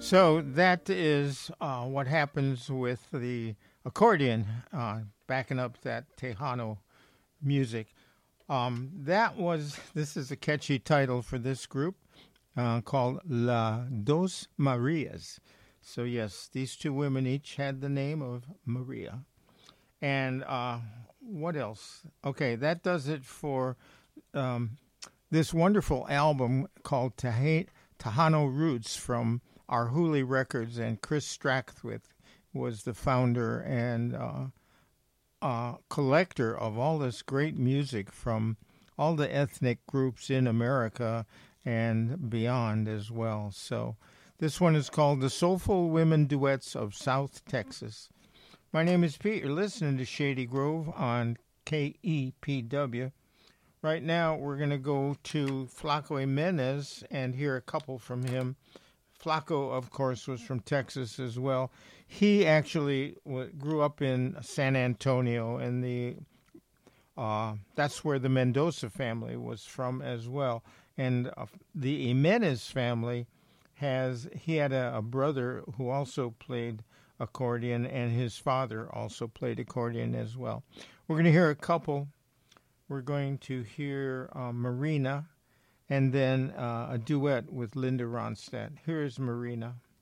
So that is what happens with the accordion, backing up that Tejano music. This is a catchy title for this group called La Dos Marias. So, yes, these two women each had the name of Maria. And what else? Okay, that does it for um, this wonderful album called Tejano Roots from Arhuli Records, and Chris Strathwith was the founder and collector of all this great music from all the ethnic groups in America and beyond as well. So this one is called The Soulful Women Duets of South Texas. My name is Pete. You're listening to Shady Grove on KEPW. Right now, we're going to go to Flaco Jimenez and hear a couple from him. Flaco, of course, was from Texas as well. He actually grew up in San Antonio, and that's where the Mendoza family was from as well. And the Jimenez family he had a brother who also played accordion, and his father also played accordion as well. We're going to hear a couple. We're going to hear Marina, and then a duet with Linda Ronstadt. Here's Marina.